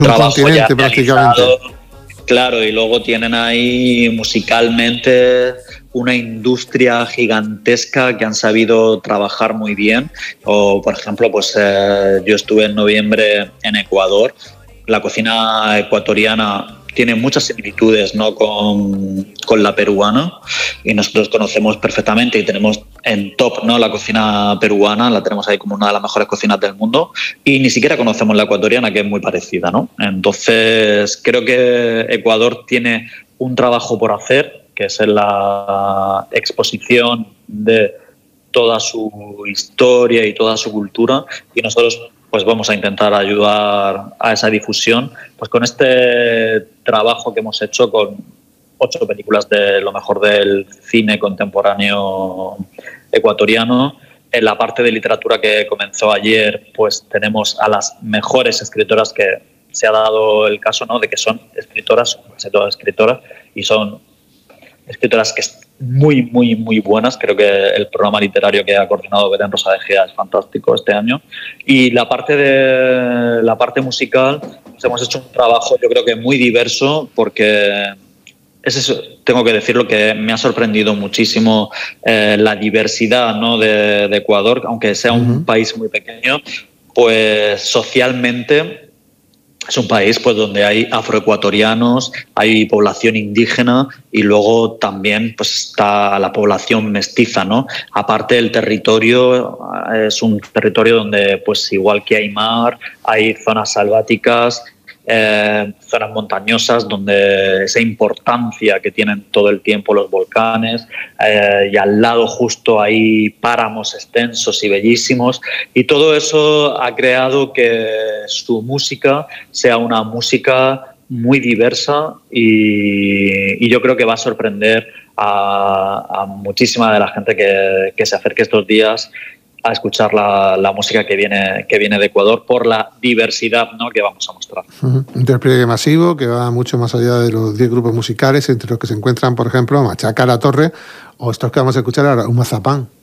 Un trabajo ya continente prácticamente. realizado. Claro, y luego tienen ahí musicalmente una industria gigantesca que han sabido trabajar muy bien. O, por ejemplo, pues yo estuve en noviembre en Ecuador. La cocina ecuatoriana tiene muchas similitudes, ¿no?, con la peruana, y nosotros conocemos perfectamente y tenemos en top, ¿no?, la cocina peruana, la tenemos ahí como una de las mejores cocinas del mundo, y ni siquiera conocemos la ecuatoriana, que es muy parecida, ¿no? Entonces creo que Ecuador tiene un trabajo por hacer, que es en la exposición de toda su historia y toda su cultura, y nosotros pues vamos a intentar ayudar a esa difusión pues con este trabajo que hemos hecho con 8 películas de lo mejor del cine contemporáneo ecuatoriano. En la parte de literatura que comenzó ayer, pues tenemos a las mejores escritoras, que se ha dado el caso, ¿no?, de que son escritoras, casi todas escritoras, y son escritoras que muy, muy, muy buenas. Creo que el programa literario que ha coordinado Belén Rosa de Gea es fantástico este año. Y la parte musical, pues hemos hecho un trabajo, yo creo que muy diverso, porque es eso, tengo que decirlo, que me ha sorprendido muchísimo la diversidad, ¿no?, de Ecuador, aunque sea un país muy pequeño, pues socialmente es un país pues donde hay afroecuatorianos, hay población indígena y luego también pues está la población mestiza, ¿no? Aparte, el territorio es un territorio donde pues igual que hay mar, hay zonas selváticas, zonas montañosas, donde esa importancia que tienen todo el tiempo los volcanes, y al lado justo hay páramos extensos y bellísimos, y todo eso ha creado que su música sea una música muy diversa, y yo creo que va a sorprender a muchísima de la gente que se acerque estos días a escuchar la música que viene de Ecuador, por la diversidad, ¿no?, que vamos a mostrar. Un despliegue masivo que va mucho más allá de los 10 grupos musicales, entre los que se encuentran, por ejemplo, Machaca La Torre o estos que vamos a escuchar ahora, Un Mazapán.